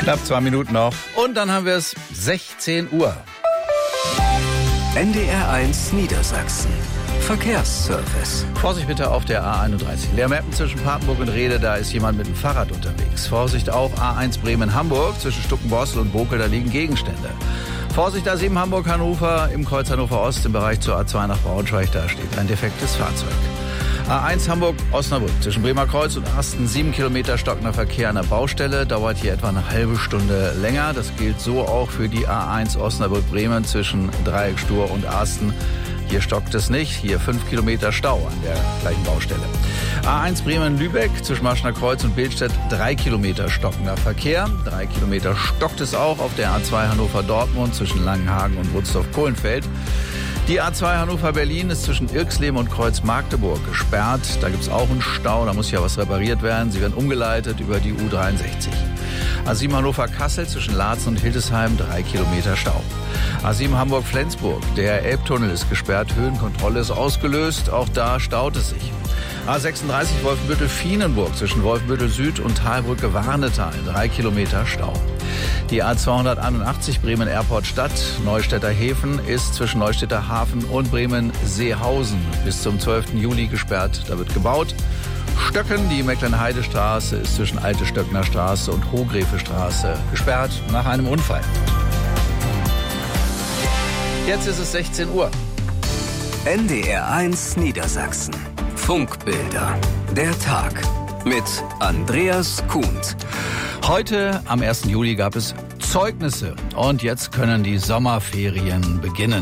Knapp 2 Minuten noch. Und dann haben wir es 16 Uhr. NDR1 Niedersachsen. Verkehrsservice. Vorsicht bitte auf der A31. Leermeppen zwischen Papenburg und Rehde, da ist jemand mit dem Fahrrad unterwegs. Vorsicht auch A1 Bremen-Hamburg. Zwischen Stuckenborstel und Bokel, da liegen Gegenstände. Vorsicht A7 Hamburg-Hannover im Kreuz Hannover-Ost im Bereich zur A2 nach Braunschweig. Da steht ein defektes Fahrzeug. A1 Hamburg-Osnabrück zwischen Bremer Kreuz und Asten 7 Kilometer stockender Verkehr an der Baustelle. Dauert hier etwa eine halbe Stunde länger. Das gilt so auch für die A1 Osnabrück-Bremen zwischen Dreieckstuhr und Asten. Hier stockt es nicht. Hier 5 Kilometer Stau an der gleichen Baustelle. A1 Bremen-Lübeck zwischen Marschner Kreuz und Bildstedt 3 Kilometer stockender Verkehr. 3 Kilometer stockt es auch auf der A2 Hannover-Dortmund zwischen Langenhagen und Wunsdorf-Kohlenfeld. Die A2 Hannover-Berlin ist zwischen Irxleben und Kreuz-Magdeburg gesperrt. Da gibt es auch einen Stau, da muss ja was repariert werden. Sie werden umgeleitet über die U63. A7 Hannover-Kassel zwischen Laatzen und Hildesheim 3 Kilometer Stau. A7 Hamburg-Flensburg, der Elbtunnel ist gesperrt, Höhenkontrolle ist ausgelöst, auch da staut es sich. A36 Wolfenbüttel-Fienenburg zwischen Wolfenbüttel Süd und Talbrücke-Warnetal 3 Kilometer Stau. Die A281 Bremen-Airport-Stadt, Neustädter Häfen ist zwischen Neustädter Hafen und Bremen-Seehausen bis zum 12. Juli gesperrt. Da wird gebaut. Stöcken, die Mecklenheide-Straße ist zwischen Alte Stöckner Straße und Hohgräfe-Straße gesperrt nach einem Unfall. Jetzt ist es 16 Uhr. NDR1 Niedersachsen. Funkbilder. Der Tag mit Andreas Kuhnt. Heute, am 1. Juli, gab es Zeugnisse. Und jetzt können die Sommerferien beginnen.